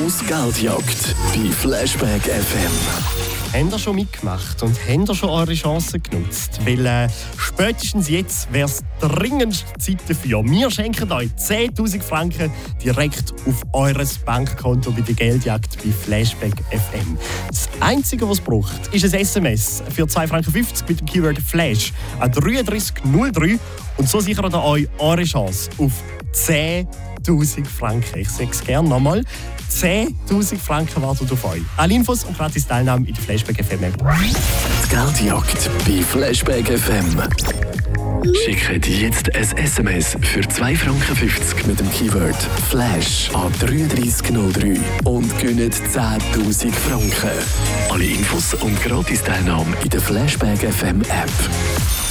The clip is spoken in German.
Infos Geldjagd bei Flashback FM. Habt ihr schon mitgemacht und habt ihr schon eure Chancen genutzt? Weil spätestens jetzt wäre es dringendste Zeit dafür. Wir schenken euch 10'000 Franken direkt auf eures Bankkonto bei der Geldjagd bei Flashback FM. Das Einzige, was es braucht, ist ein SMS für 2,50 Franken mit dem Keyword Flash an 3303 und so sichert ihr euch eure Chance auf 10'000 Franken. Ich sage es gerne nochmal. 10'000 Franken warten auf euch. Alle Infos und gratis Teilnahme in der Flashback FM App. Die Geldjagd bei Flashback FM. Schickt jetzt ein SMS für 2,50 Franken mit dem Keyword Flash an 3303 und gönnt 10'000 Franken. Alle Infos und gratis Teilnahme in der Flashback FM App.